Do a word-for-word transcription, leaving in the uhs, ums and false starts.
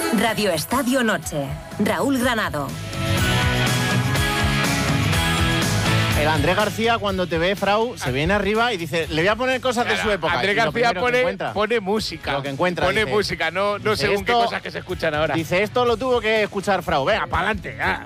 Radio Estadio Noche. Raúl Granado. El Andrés García, cuando te ve, Frau, se viene arriba y dice, le voy a poner cosas claro, de su época. Andrés García pone, pone música. Lo que encuentra. Pone dice, música, no, no dice según esto, qué cosas que se escuchan ahora. Dice, esto lo tuvo que escuchar Frau. Venga, para adelante. Ah.